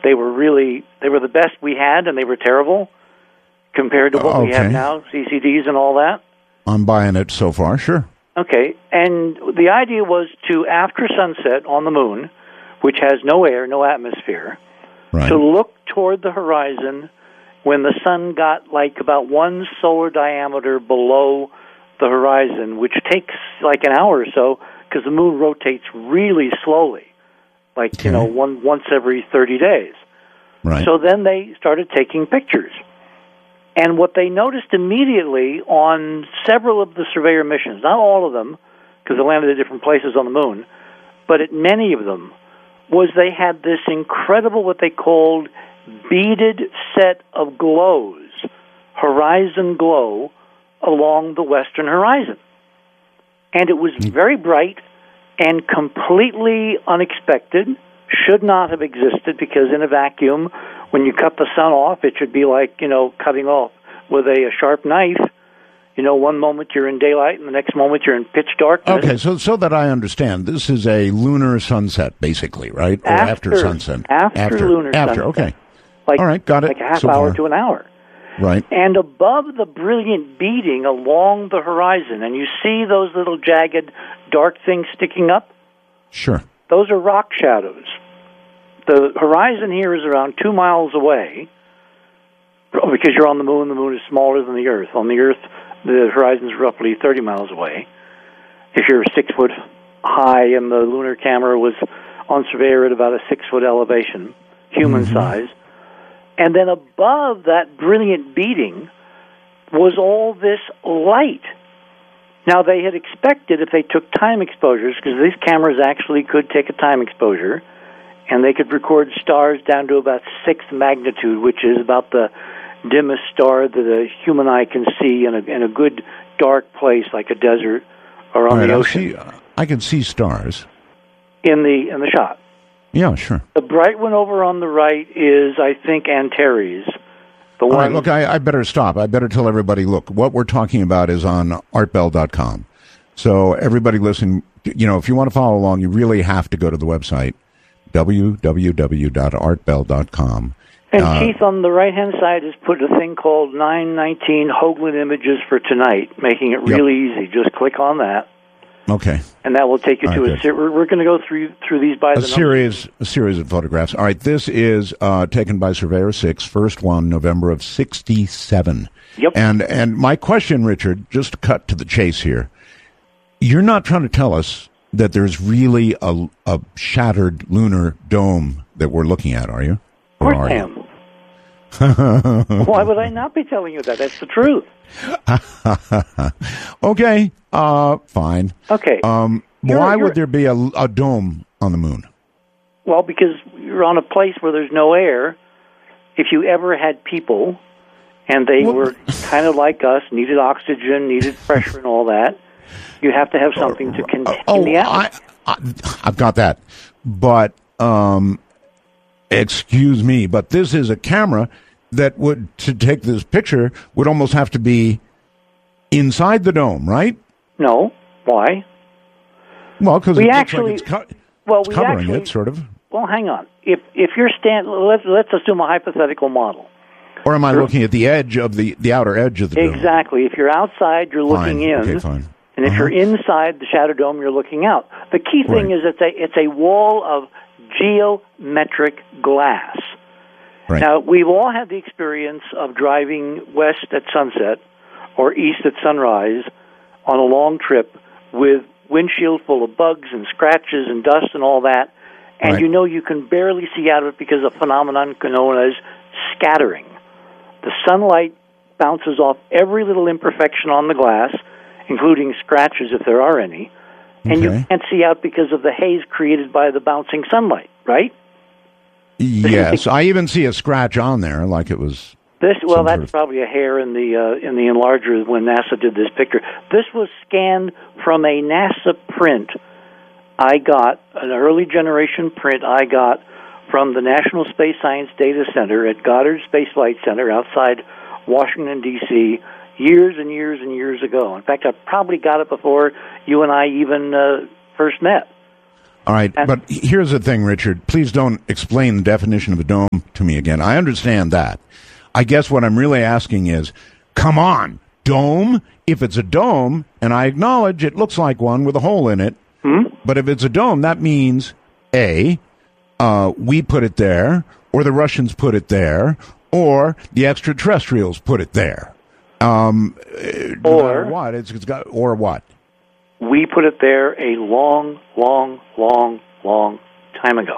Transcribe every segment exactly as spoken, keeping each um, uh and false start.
They were really, they were the best we had, and they were terrible compared to what okay. we have now, C C Ds and all that. I'm buying it so far, sure. Okay, and the idea was to, after sunset on the moon, which has no air, no atmosphere, right. to look toward the horizon when the sun got like about one solar diameter below the horizon, which takes like an hour or so because the moon rotates really slowly, like, okay. you know, one once every thirty days. Right. So then they started taking pictures. And what they noticed immediately on several of the Surveyor missions, not all of them, because they landed at different places on the moon, but at many of them, was they had this incredible, what they called, beaded set of glows, horizon glow, along the western horizon. And it was very bright and completely unexpected, should not have existed, because in a vacuum, when you cut the sun off, it should be like, you know, cutting off with a, a sharp knife. You know, one moment you're in daylight, and the next moment you're in pitch darkness. Okay, so so that I understand, this is a lunar sunset, basically, right? Or after, after sunset? After, after lunar after, sunset. Okay. Like, all right, got it. Like a half so hour far. to an hour. Right. And above the brilliant beading along the horizon, and you see those little jagged, dark things sticking up? Sure. Those are rock shadows. The horizon here is around two miles away, because you're on the moon. The moon is smaller than the Earth. On the Earth, the horizon is roughly thirty miles away. If you're six foot high, and the lunar camera was on Surveyor at about a six foot elevation, human mm-hmm. size. And then above that brilliant beading was all this light. Now, they had expected, if they took time exposures, because these cameras actually could take a time exposure, and they could record stars down to about sixth magnitude, which is about the dimmest star that a human eye can see in a, in a good dark place like a desert or on right, the I'll ocean. See, I can see stars. In the in the shot. Yeah, sure. The bright one over on the right is, I think, Antares. The All one. right, look, I, I better stop. I better tell everybody, look, what we're talking about is on art bell dot com. So everybody listen, you know, if you want to follow along, you really have to go to the website, w w w dot art bell dot com. And uh, Keith, on the right-hand side, has put a thing called nine nineteen Hoagland Images for Tonight, making it really yep. easy. Just click on that. Okay. And that will take you All to right, a series. We're, we're going to go through through these by a the series, a series of photographs. All right, this is uh, taken by Surveyor six, first one, November of sixty-seven. Yep. And and my question, Richard, just to cut to the chase here, you're not trying to tell us that there's really a, a shattered lunar dome that we're looking at, are you? Of course I am. Why would I not be telling you that? That's the truth. Okay, uh, fine. Okay. Um, You're- why you're- would there be a, a dome on the moon? Well, because you're on a place where there's no air. If you ever had people, and they Well- were kind of like us, needed oxygen, needed pressure and all that, you have to have something to contain oh, the atmosphere. I, I, I've got that. But, um, excuse me, but this is a camera that would, to take this picture, would almost have to be inside the dome, right? No. Why? Well, because We it actually- looks like it's, co- Well, it's we covering actually, it, sort of. Well, hang on. If if you're stand, let's let's assume a hypothetical model. Or am I You're- looking at the edge of the, the outer edge of the dome? Exactly. If you're outside, you're Fine. looking in. Okay, fine. And if Uh-huh. you're inside the shadow dome, you're looking out. The key thing Right. is it's a it's a wall of geometric glass. Right. Now, we've all had the experience of driving west at sunset or east at sunrise on a long trip with windshield full of bugs and scratches and dust and all that, and Right. you know you can barely see out of it because of a phenomenon known as scattering. The sunlight bounces off every little imperfection on the glass, including scratches if there are any, and Okay. you can't see out because of the haze created by the bouncing sunlight, right? Yes, I even see a scratch on there, like it was. This well, Some that's sort of- probably a hair in the uh, in the enlarger when NASA did this picture. This was scanned from a NASA print I got, an early generation print I got from the National Space Science Data Center at Goddard Space Flight Center outside Washington, D C, years and years and years ago. In fact, I probably got it before you and I even uh, first met. All right, And, but here's the thing, Richard. Please don't explain the definition of a dome to me again. I understand that. I guess what I'm really asking is, come on, dome? If it's a dome, and I acknowledge it looks like one with a hole in it, hmm? but if it's a dome, that means, A, uh, we put it there, or the Russians put it there, or the extraterrestrials put it there. Um, no Or- matter what, it's, it's got, or what? We put it there a long, long, long, long time ago.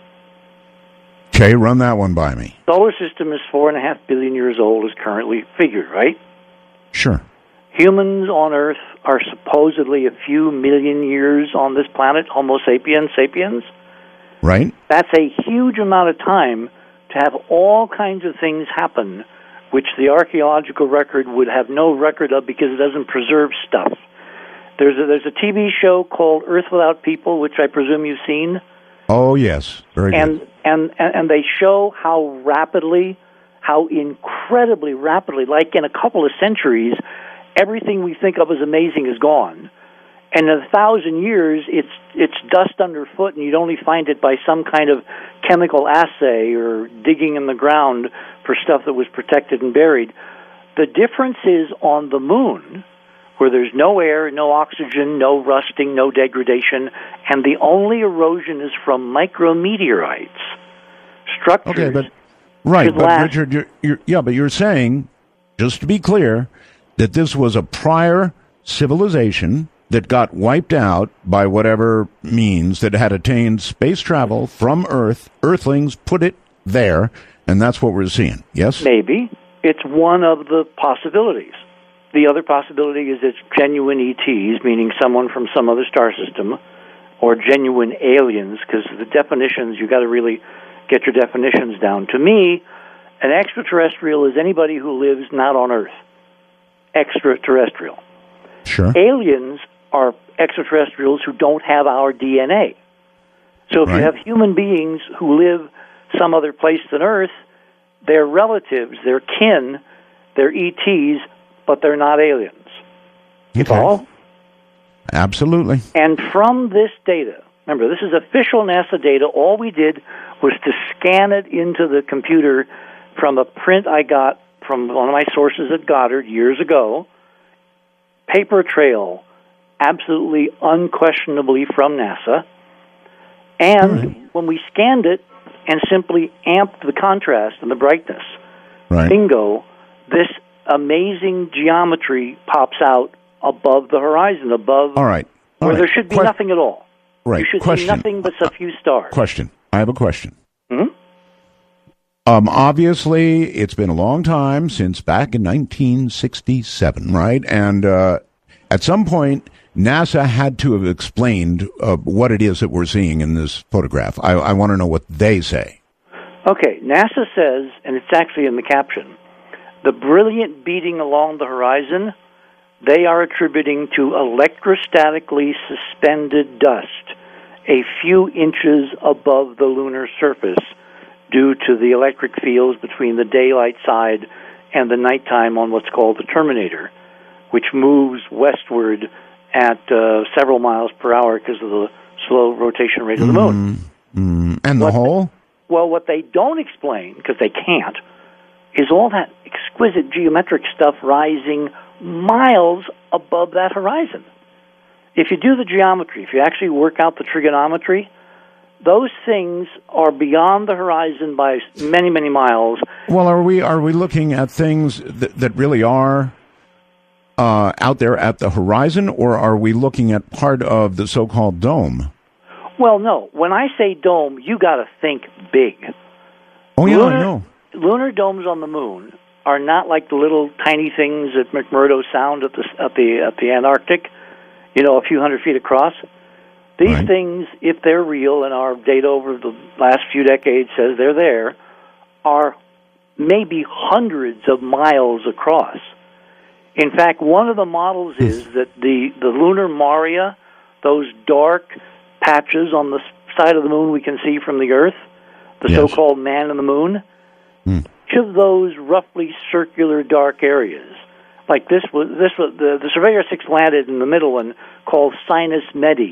Okay, run that one by me. Solar system is four and a half billion years old, is currently figured, right? Sure. Humans on Earth are supposedly a few million years on this planet, Homo sapiens sapiens. Right? That's a huge amount of time to have all kinds of things happen, which the archaeological record would have no record of because it doesn't preserve stuff. There's a, there's a T V show called Earth Without People, which I presume you've seen. Oh, yes. Very and, good. and and and they show how rapidly, how incredibly rapidly, like in a couple of centuries, everything we think of as amazing is gone. And in a thousand years, it's it's dust underfoot, and you'd only find it by some kind of chemical assay or digging in the ground for stuff that was protected and buried. The difference is on the moon, where there's no air, no oxygen, no rusting, no degradation, and the only erosion is from micrometeorites. Structures. Okay, but right, should but last- Richard, you're, you're, yeah, but you're saying, just to be clear, that this was a prior civilization that got wiped out by whatever means that had attained space travel from Earth. Earthlings put it there, and that's what we're seeing. Yes? Maybe. It's one of the possibilities. The other possibility is it's genuine E Ts, meaning someone from some other star system, or genuine aliens, because the definitions, you got to really get your definitions down. To me, an extraterrestrial is anybody who lives not on Earth. Extraterrestrial. Sure. Aliens are extraterrestrials who don't have our D N A. So if Right. you have human beings who live some other place than Earth, they're relatives, they're kin, they're E Ts, but they're not aliens. You Okay. follow? Absolutely. And from this data, remember, this is official NASA data. All we did was to scan it into the computer from a print I got from one of my sources at Goddard years ago. Paper trail, absolutely unquestionably from NASA. And Right. when we scanned it and simply amped the contrast and the brightness, Right. bingo, this amazing geometry pops out above the horizon, above All right. All where right. there should be Que- nothing at all. Right. You should Question. see nothing but a few stars. Question. I have a question. Hmm? Um, obviously, it's been a long time since back in nineteen sixty-seven, right? And uh, at some point, NASA had to have explained uh, what it is that we're seeing in this photograph. I, I want to know what they say. Okay, NASA says, and it's actually in the caption, the brilliant beating along the horizon, they are attributing to electrostatically suspended dust a few inches above the lunar surface due to the electric fields between the daylight side and the nighttime on what's called the terminator, which moves westward at uh, several miles per hour because of the slow rotation rate of the moon. Mm, and the What- hole? Well, what they don't explain, because they can't, is all that exquisite geometric stuff rising miles above that horizon. If you do the geometry, if you actually work out the trigonometry, those things are beyond the horizon by many, many miles. Well, are we are we looking at things that, that really are uh, out there at the horizon, or are we looking at part of the so-called dome? Well, no. When I say dome, you got to think big. Oh, yeah, lunar, I know. Lunar domes on the moon are not like the little tiny things at McMurdo Sound at the at the at the Antarctic, you know, a few hundred feet across. These Right. things, if they're real, and our data over the last few decades says they're there, are maybe hundreds of miles across. In fact, one of the models is that the, the lunar maria, those dark patches on the side of the moon we can see from the Earth, the Yes. so-called man in the moon, Hmm. each of those roughly circular dark areas, like this was this was the, the Surveyor six landed in the middle one called Sinus Medi,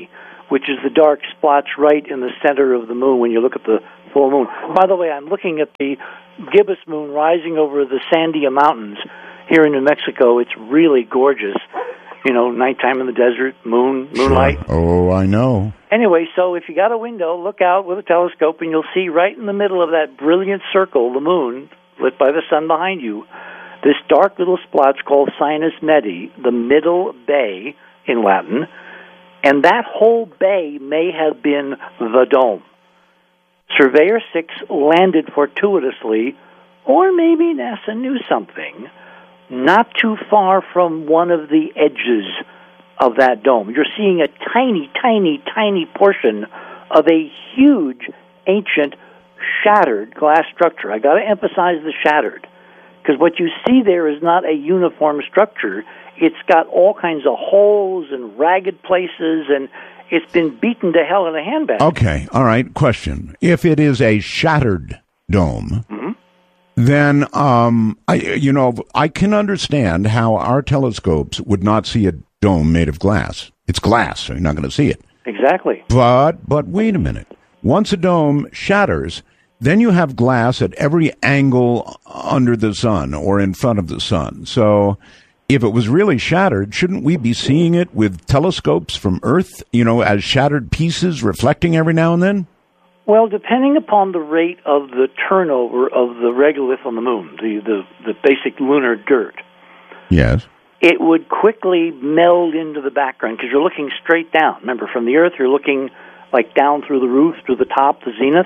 which is the dark splotch right in the center of the moon when you look at the full moon. By the way, I'm looking at the gibbous moon rising over the Sandia Mountains here in New Mexico. It's really gorgeous. You know, nighttime in the desert, moon, moonlight. Sure. Oh, I know. Anyway, so if you got a window, look out with a telescope, and you'll see right in the middle of that brilliant circle, the moon, lit by the sun behind you, this dark little splotch called Sinus Medi, the middle bay in Latin, and that whole bay may have been the dome. Surveyor six landed fortuitously, or maybe NASA knew something, not too far from one of the edges of that dome. You're seeing a tiny, tiny, tiny portion of a huge, ancient, shattered glass structure. I got to emphasize the shattered, because what you see there is not a uniform structure. It's got all kinds of holes and ragged places, and it's been beaten to hell in a handbag. Okay, all right, question. If it is a shattered dome, mm-hmm. then, um, I, you know, I can understand how our telescopes would not see a dome made of glass. It's glass, so you're not going to see it. Exactly. But, but wait a minute. Once a dome shatters, then you have glass at every angle under the sun or in front of the sun. So if it was really shattered, shouldn't we be seeing it with telescopes from Earth, you know, as shattered pieces reflecting every now and then? Well, depending upon the rate of the turnover of the regolith on the moon, the, the, the basic lunar dirt. Yes. It would quickly meld into the background because you're looking straight down. Remember, from the Earth, you're looking like down through the roof, through the top, the zenith.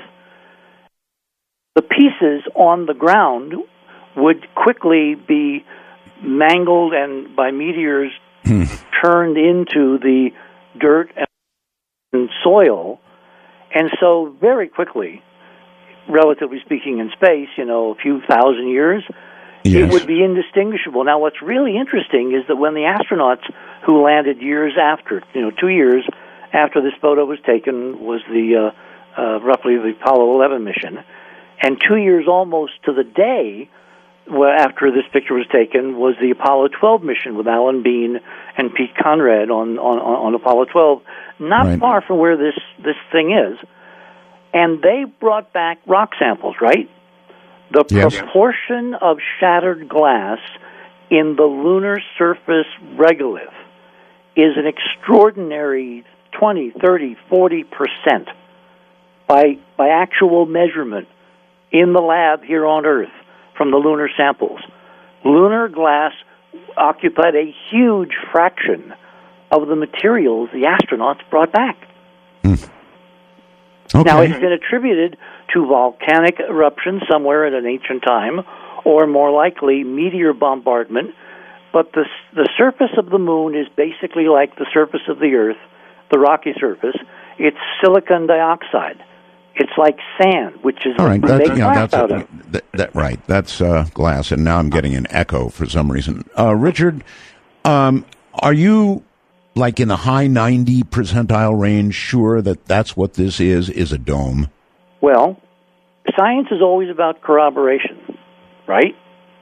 The pieces on the ground would quickly be mangled and by meteors turned into the dirt and soil. And so very quickly, relatively speaking in space, you know, a few thousand years, yes. It would be indistinguishable. Now, what's really interesting is that when the astronauts who landed years after, you know, two years after this photo was taken was the uh, uh, roughly the Apollo eleven mission, and two years almost to the day well, after this picture was taken was the Apollo twelve mission with Alan Bean and Pete Conrad on, on, on Apollo twelve, not right. far from where this, this thing is. And they brought back rock samples, right? The yes. proportion of shattered glass in the lunar surface regolith is an extraordinary twenty, thirty, forty percent by, by actual measurement in the lab here on Earth from the lunar samples. Lunar glass occupied a huge fraction of the materials the astronauts brought back. Mm. Okay. Now, it's been attributed to volcanic eruption somewhere at an ancient time, or more likely, meteor bombardment, but the, the surface of the moon is basically like the surface of the Earth, the rocky surface. It's silicon dioxide. It's like sand, which is all right. That's, yeah, glass that's out a, of. That, that, right. That's uh, glass, and now I'm getting an echo for some reason. Uh, Richard, um, are you like in the high ninety percentile range sure that that's what this is, is a dome? Well, science is always about corroboration, right?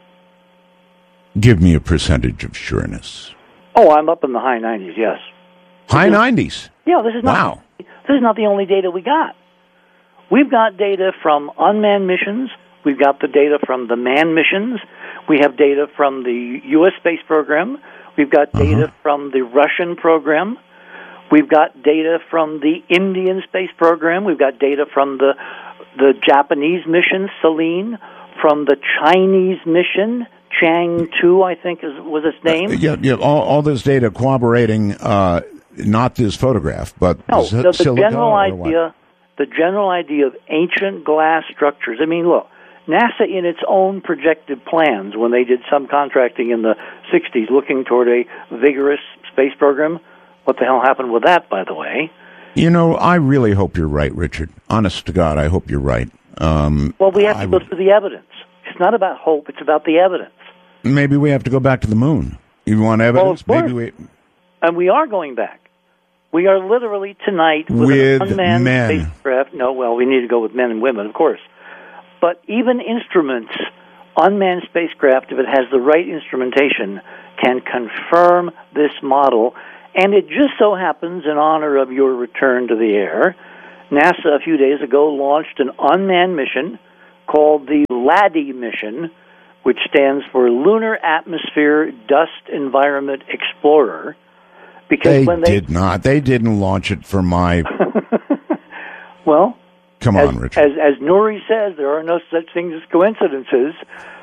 Give me a percentage of sureness. Oh, I'm up in the high nineties, yes. High nineties? Yeah, this is not, wow. This is not the only data we got. We've got data from unmanned missions. We've got the data from the manned missions. We have data from the U S space program. We've got data uh-huh. from the Russian program. We've got data from the Indian space program. We've got data from the the Japanese mission, Selene, from the Chinese mission, Chang two, I think is, was its name. Uh, yeah, yeah. All, all this data corroborating uh, not this photograph, but no, the, the general idea. What? The general idea of ancient glass structures. I mean, look, NASA in its own projected plans, when they did some contracting in the sixties looking toward a vigorous space program, what the hell happened with that, by the way? You know, I really hope you're right, Richard. Honest to God, I hope you're right. Um, well, we have to I go would... through the evidence. It's not about hope, it's about the evidence. Maybe we have to go back to the moon. You want evidence? Well, Maybe we... And we are going back. We are literally tonight with, with an unmanned men. spacecraft. No, well, we need to go with men and women, of course. But even instruments, unmanned spacecraft, if it has the right instrumentation, can confirm this model. And it just so happens, in honor of your return to the air, NASA a few days ago launched an unmanned mission called the LADEE mission, which stands for Lunar Atmosphere Dust Environment Explorer. Because they, when they did not. They didn't launch it for my... well, come as, on, Richard. As, as Nuri says, there are no such things as coincidences.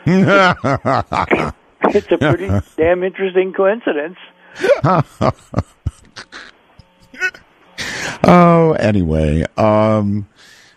It's a pretty damn interesting coincidence. Oh, anyway, um,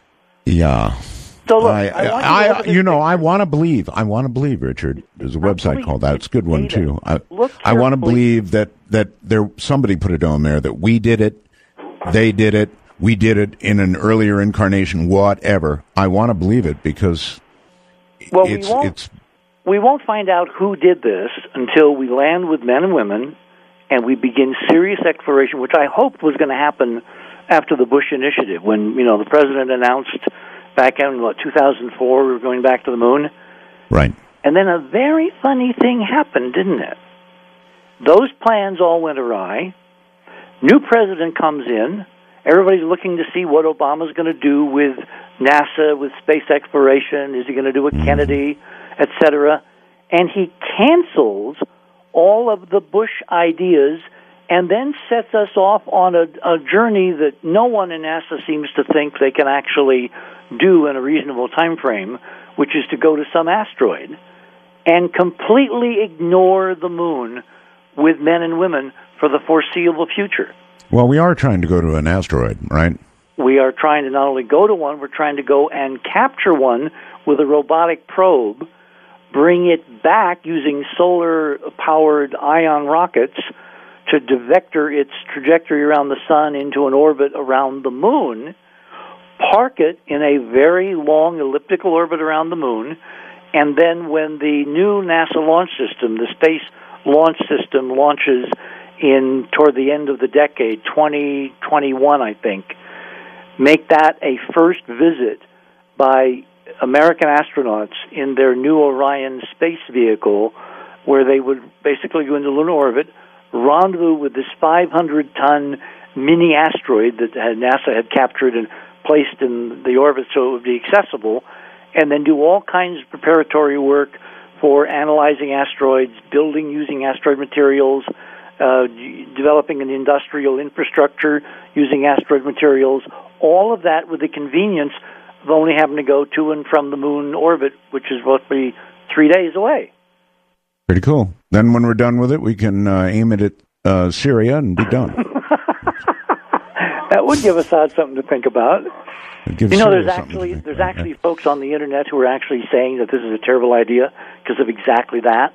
yeah. So look, I, I, want I, you, I you know, I want to believe. I want to believe, Richard. There's a website believe called that. It's a good one data. too. I, Look I want to carefully. believe that that there somebody put it on there that we did it, they did it, we did it in an earlier incarnation. Whatever. I want to believe it because well, it's we won't, it's. we won't find out who did this until we land with men and women and we begin serious exploration, which I hoped was going to happen after the Bush initiative, when, you know, the president announced back in, what, two thousand four, we were going back to the moon. Right. And then a very funny thing happened, didn't it? Those plans all went awry. New president comes in. Everybody's looking to see what Obama's going to do with NASA, with space exploration. Is he going to do a Mm-hmm. Kennedy, et cetera? And he cancels all of the Bush ideas and then sets us off on a, a journey that no one in NASA seems to think they can actually do in a reasonable time frame, which is to go to some asteroid and completely ignore the moon with men and women for the foreseeable future. Well, we are trying to go to an asteroid, right? We are trying to not only go to one, we're trying to go and capture one with a robotic probe, bring it back using solar-powered ion rockets to devector its trajectory around the sun into an orbit around the moon, park it in a very long elliptical orbit around the moon, and then when the new NASA launch system, the Space Launch System, launches in toward the end of the decade, twenty twenty-one, I think, make that a first visit by American astronauts in their new Orion space vehicle, where they would basically go into lunar orbit, rendezvous with this five hundred ton mini asteroid that NASA had captured and placed in the orbit so it would be accessible, and then do all kinds of preparatory work for analyzing asteroids, building using asteroid materials, uh, developing an industrial infrastructure using asteroid materials, all of that with the convenience of only having to go to and from the moon orbit, which is roughly three days away. Pretty cool. Then when we're done with it, we can uh, aim it at uh, Syria and be done. That would give us uh, something to think about. You know, there's actually there's about, actually yeah. folks on the internet who are actually saying that this is a terrible idea because of exactly that.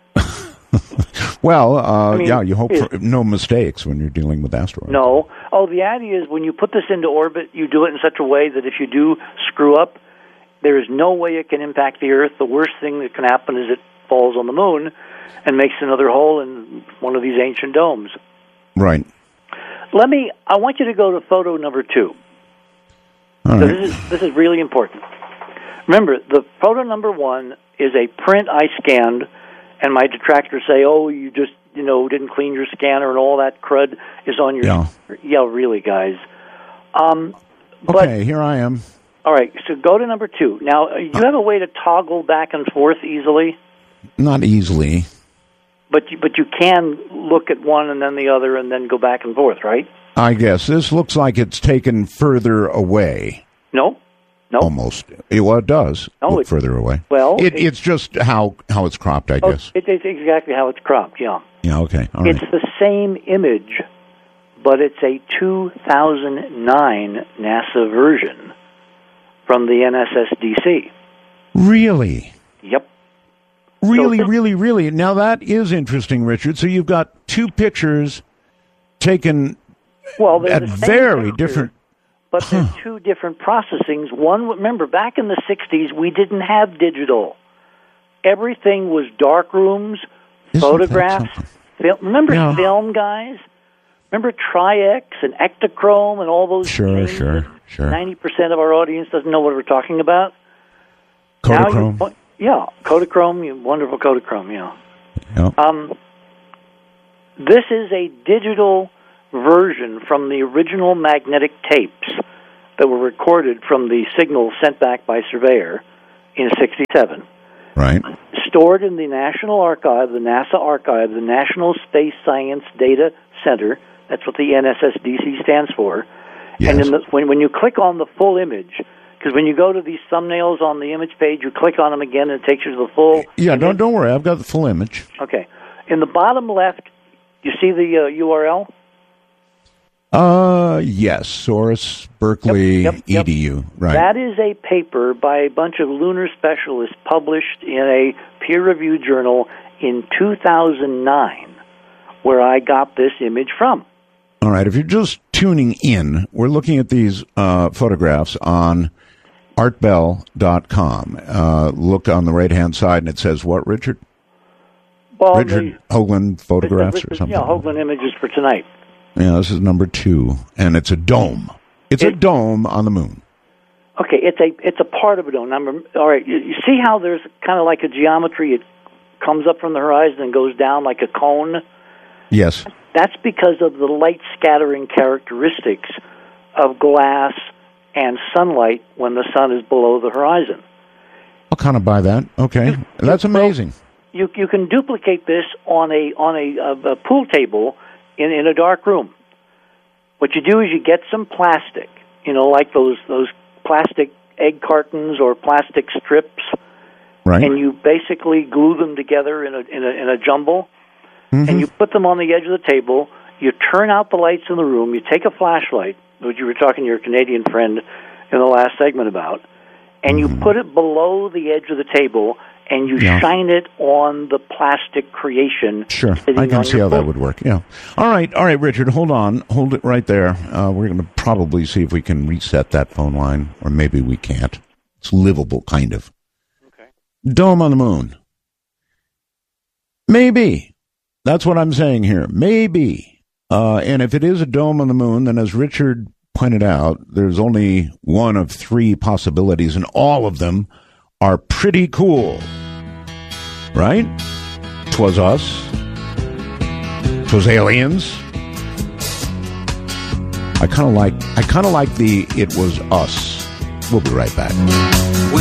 Well, uh, I mean, yeah, you hope for no mistakes when you're dealing with asteroids. No. Oh, the idea is when you put this into orbit, you do it in such a way that if you do screw up, there is no way it can impact the Earth. The worst thing that can happen is it falls on the moon and makes another hole in one of these ancient domes. Right. Let me, I want you to go to photo number two. All so right. this is, this is really important. Remember, the photo number one is a print I scanned, and my detractors say, oh, you just, you know, didn't clean your scanner and all that crud is on your... Yeah, yeah really, guys. Um, okay, but, here I am. All right, so go to number two. Now, you have a way to toggle back and forth easily? Not easily. But you, but you can look at one and then the other and then go back and forth, right? I guess. This looks like it's taken further away. No. No. Almost. It, well, it does no, look it, further away. Well, it, it, it's just how, how it's cropped, I oh, guess. It, it's exactly how it's cropped, yeah. Yeah, okay. All it's right. the same image, but it's a two thousand nine NASA version from the N S S D C. Really? Yep. Really, so, really, really. Now, that is interesting, Richard. So you've got two pictures taken well, at the very picture, different... But there's two different processings. One, remember, back in the sixties, we didn't have digital. Everything was dark rooms, Isn't photographs. Film, remember yeah. film, guys? Remember Tri-X and Ektachrome and all those Sure, things sure, sure. ninety percent of our audience doesn't know what we're talking about. Kodachrome? You, yeah, Kodachrome, you wonderful Kodachrome, yeah. Yep. Um, This is a digital version from the original magnetic tapes that were recorded from the signals sent back by Surveyor in sixty-seven. Right. Stored in the National Archive, the NASA Archive, the National Space Science Data Center. That's what the N S S D C stands for. Yes. And in the, when, when you click on the full image, because when you go to these thumbnails on the image page, you click on them again and it takes you to the full Yeah, image. don't, don't worry. I've got the full image. Okay. In the bottom left, you see the uh, U R L? Uh, yes, Source, Berkeley, Yep, yep, yep. E D U. Right. That is a paper by a bunch of lunar specialists published in a peer-reviewed journal in two thousand nine, where I got this image from. All right, if you're just tuning in, we're looking at these uh, photographs on art bell dot com. Uh, look on the right-hand side, and it says what, Richard? Well, Richard the, Hoagland photographs Richard, or something? Yeah, Hoagland images for tonight. Yeah, this is number two, and it's a dome. It's it, a dome on the moon. Okay, it's a it's a part of a dome. Number, all right, you, you see how there's kind of like a geometry. It comes up from the horizon and goes down like a cone? Yes. That's because of the light scattering characteristics of glass and sunlight when the sun is below the horizon. I'll kind of buy that. Okay, you, that's amazing. You you can duplicate this on a on a, a, a pool table in, in a dark room. What you do is you get some plastic, you know, like those those plastic egg cartons or plastic strips, right? And you basically glue them together in a in a, in a jumble. Mm-hmm. And you put them on the edge of the table, you turn out the lights in the room, you take a flashlight, which you were talking to your Canadian friend in the last segment about, and you mm-hmm. put it below the edge of the table, and you yeah. shine it on the plastic creation. Sure, I can see how that would work, yeah. All right, all right, Richard, hold on. Hold it right there. Uh, we're going to probably see if we can reset that phone line, or maybe we can't. It's livable, kind of. Okay. Dome on the moon. Maybe. That's what I'm saying here. Maybe. Uh, and if it is a dome on the moon, then as Richard pointed out, there's only one of three possibilities, and all of them are pretty cool. Right? 'Twas us. 'Twas aliens. I kind of like, I kind of like the it was us. We'll be right back.